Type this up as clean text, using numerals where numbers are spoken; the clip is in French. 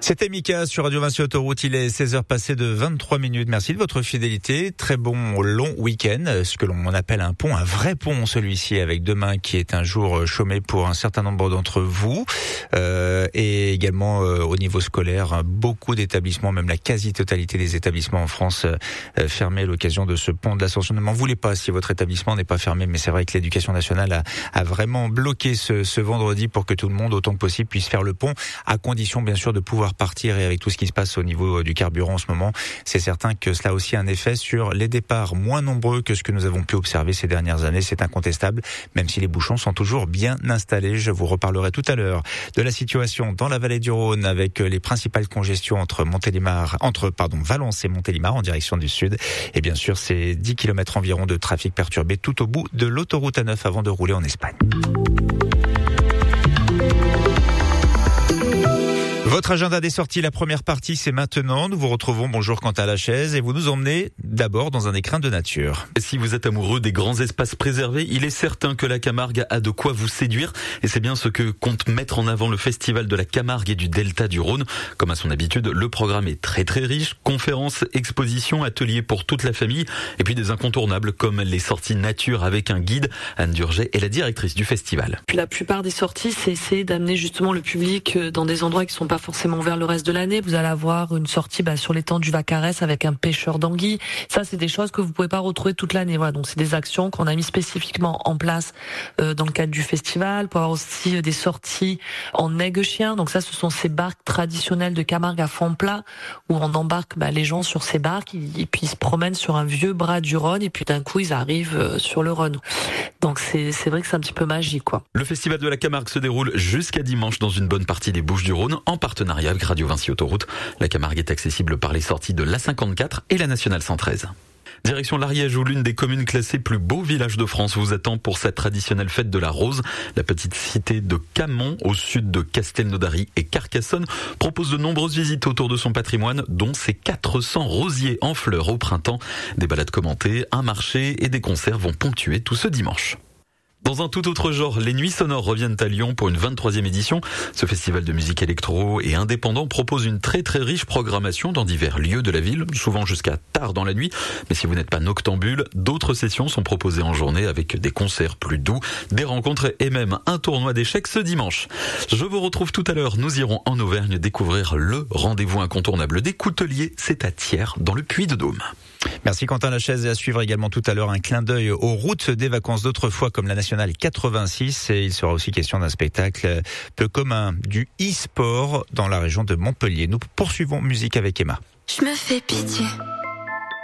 C'était Mika sur Radio Vinci Autoroute. Il est 16h passé de 23 minutes. Merci de votre fidélité. Très bon long week-end. Ce que l'on appelle un pont, un vrai pont celui-ci, avec demain qui est un jour chômé pour un certain nombre d'entre vous. Et également au niveau scolaire, beaucoup d'établissements, même la quasi-totalité des établissements en France fermés à l'occasion de ce pont de l'Ascension. Ne m'en voulez pas si votre établissement n'est pas fermé, mais c'est vrai que l'Éducation nationale a vraiment bloqué ce vendredi pour que tout le monde, autant que possible, puisse faire le pont, à condition bien sûr de pouvoir partir. Et avec tout ce qui se passe au niveau du carburant en ce moment, c'est certain que cela a aussi un effet sur les départs moins nombreux que ce que nous avons pu observer ces dernières années. C'est incontestable, même si les bouchons sont toujours bien installés. Je vous reparlerai tout à l'heure de la situation dans la vallée du Rhône avec les principales congestions entre Valence et Montélimar en direction du sud. Et bien sûr, c'est 10 km environ de trafic perturbé tout au bout de l'autoroute A9 avant de rouler en Espagne. Votre agenda des sorties, la première partie, c'est maintenant. Nous vous retrouvons, bonjour Quentin Lachaise, et vous nous emmenez d'abord dans un écrin de nature. Si vous êtes amoureux des grands espaces préservés, il est certain que la Camargue a de quoi vous séduire. Et c'est bien ce que compte mettre en avant le Festival de la Camargue et du Delta du Rhône. Comme à son habitude, le programme est très très riche. Conférences, expositions, ateliers pour toute la famille. Et puis des incontournables comme les sorties nature avec un guide. Anne Durget est la directrice du festival. La plupart des sorties, c'est essayer d'amener justement le public dans des endroits qui sont pas forcément ouvert le reste de l'année. Vous allez avoir une sortie sur l'étang du Vacarès avec un pêcheur d'anguilles. Ça, c'est des choses que vous pouvez pas retrouver toute l'année. Voilà, donc c'est des actions qu'on a mis spécifiquement en place dans le cadre du festival. Pour avoir aussi des sorties en aigue-chien. Donc ça, ce sont ces barques traditionnelles de Camargue à fond plat où on embarque les gens sur ces barques et puis ils se promènent sur un vieux bras du Rhône et puis d'un coup ils arrivent sur le Rhône. Donc c'est vrai que c'est un petit peu magique, quoi. Le Festival de la Camargue se déroule jusqu'à dimanche dans une bonne partie des Bouches-du-Rhône en partenariat avec Radio Vinci Autoroute. La Camargue est accessible par les sorties de l'A54 et la Nationale 113. Direction l'Ariège où l'une des communes classées plus beaux villages de France vous attend pour sa traditionnelle fête de la rose. La petite cité de Camont, au sud de Castelnaudary et Carcassonne, propose de nombreuses visites autour de son patrimoine, dont ses 400 rosiers en fleurs au printemps. Des balades commentées, un marché et des concerts vont ponctuer tout ce dimanche. Dans un tout autre genre, les Nuits Sonores reviennent à Lyon pour une 23e édition. Ce festival de musique électro et indépendant propose une très très riche programmation dans divers lieux de la ville, souvent jusqu'à tard dans la nuit. Mais si vous n'êtes pas noctambule, d'autres sessions sont proposées en journée avec des concerts plus doux, des rencontres et même un tournoi d'échecs ce dimanche. Je vous retrouve tout à l'heure, nous irons en Auvergne découvrir le rendez-vous incontournable des Couteliers, c'est à Thiers dans le Puy-de-Dôme. Merci Quentin Lachaise, et à suivre également tout à l'heure un clin d'œil aux routes des vacances d'autrefois comme la Nationale 86, et il sera aussi question d'un spectacle peu commun, du e-sport dans la région de Montpellier. Nous poursuivons musique avec Emma. Je me fais pitié.